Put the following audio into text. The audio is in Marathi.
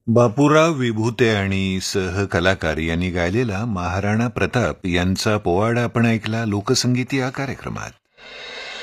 बापूराव विभुते आणि सहकलाकार यांनी गायलेला महाराणा प्रताप यांचा पोवाडा आपण ऐकला लोकसंगीत या कार्यक्रमात.